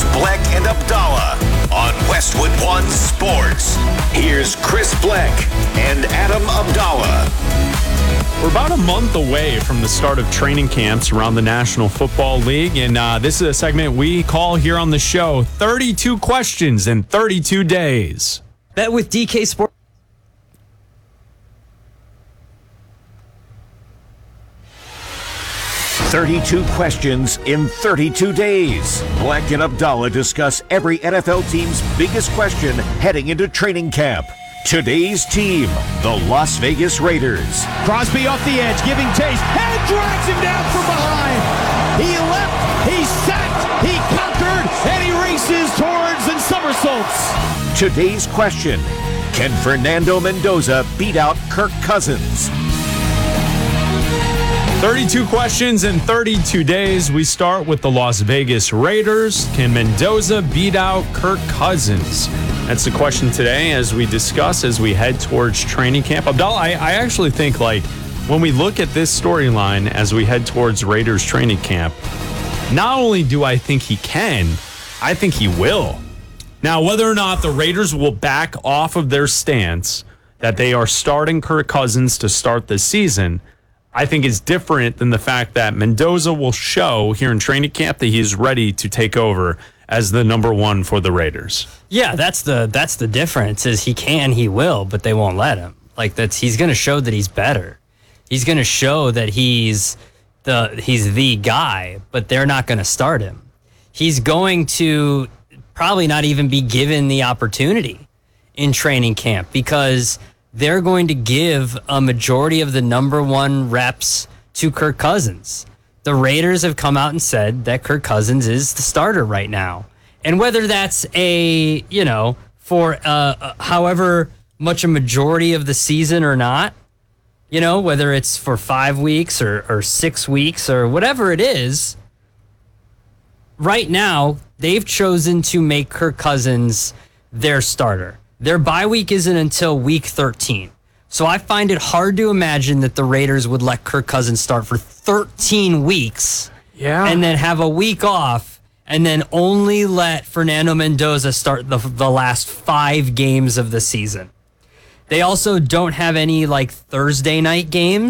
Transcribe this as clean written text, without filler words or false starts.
Chris Bleck and Abdallah on Westwood One Sports. Here's Chris Bleck and Adam Abdallah. We're about a month away from the start of training camps around the National Football League, and this is a segment we call here on the show 32 Questions in 32 Days. Bet with DK Sports. "32 Questions in 32 Days. Bleck and Abdallah discuss every NFL team's biggest question heading into training camp. Today's team, the Las Vegas Raiders. Crosby off the edge, giving chase, and drags him down from behind. He leapt, he sacked, he conquered, and he races towards and somersaults. Today's question, can Fernando Mendoza beat out Kirk Cousins? 32 questions in 32 days. We start with the Las Vegas Raiders. Can Mendoza beat out Kirk Cousins? That's the question today as we discuss, as we head towards training camp. Abdallah, I actually think, like, when we look at this storyline as we head towards Raiders training camp, not only do I think he can, I think he will. Now, whether or not the Raiders will back off of their stance that they are starting Kirk Cousins to start the season, I think is different than the fact that Mendoza will show here in training camp that he is ready to take over as the number one for the Raiders. Yeah, that's the difference. Is he can, he will, but they won't let him. Like, he's going to show that he's better. He's going to show that he's the guy, but they're not going to start him. He's going to probably not even be given the opportunity in training camp because they're going to give a majority of the number one reps to Kirk Cousins. The Raiders have come out and said that Kirk Cousins is the starter right now. And whether that's for however much a majority of the season or not, whether it's for 5 weeks or 6 weeks or whatever it is, right now they've chosen to make Kirk Cousins their starter. Their bye week isn't until week 13. So I find it hard to imagine that the Raiders would let Kirk Cousins start for 13 weeks and then have a week off and then only let Fernando Mendoza start the last 5 games of the season. They also don't have any Thursday night games.